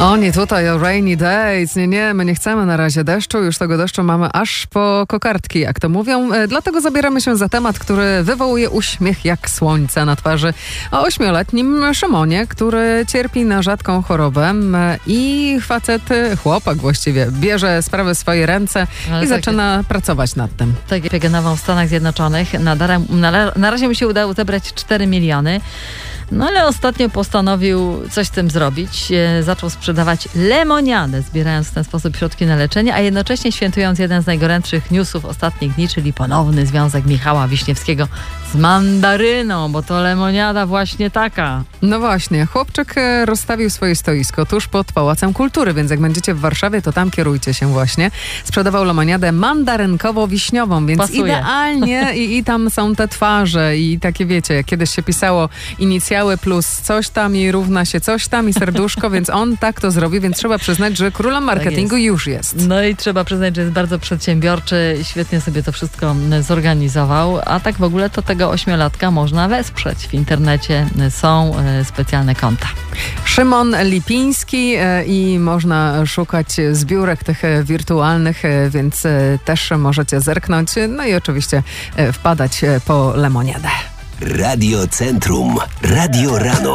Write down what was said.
O nie, tutaj o rainy days. Nie, my nie chcemy na razie deszczu. Już tego deszczu mamy aż po kokardki, jak to mówią. Dlatego zabieramy się za temat, który wywołuje uśmiech jak słońce na twarzy. O 8-letnim Szymonie, który cierpi na rzadką chorobę i chłopak właściwie, bierze sprawy w swoje ręce i zaczyna pracować nad tym. Tak jak genował w Stanach Zjednoczonych, na razie mu się udało zebrać 4 miliony. No ale ostatnio postanowił coś z tym zrobić. Zaczął sprzedawać lemoniadę, zbierając w ten sposób środki na leczenie, a jednocześnie świętując jeden z najgorętszych newsów ostatnich dni, czyli ponowny związek Michała Wiśniewskiego z mandaryną, bo to lemoniada właśnie taka. No właśnie, chłopczyk rozstawił swoje stoisko tuż pod Pałacem Kultury, więc jak będziecie w Warszawie, to tam kierujcie się właśnie. Sprzedawał lemoniadę mandarynkowo-wiśniową, więc pasuje. Idealnie i tam są te twarze i takie wiecie, jak kiedyś się pisało inicjały plus coś tam i równa się coś tam i serduszko, więc on tak to zrobi, więc trzeba przyznać, że królem marketingu tak już jest. No i trzeba przyznać, że jest bardzo przedsiębiorczy, świetnie sobie to wszystko zorganizował, a tak w ogóle to tego 8-latka można wesprzeć. W internecie są specjalne konta. Szymon Lipiński i można szukać zbiórek tych wirtualnych, więc też możecie zerknąć, no i oczywiście wpadać po lemoniadę. Radio Centrum. Radio Rano.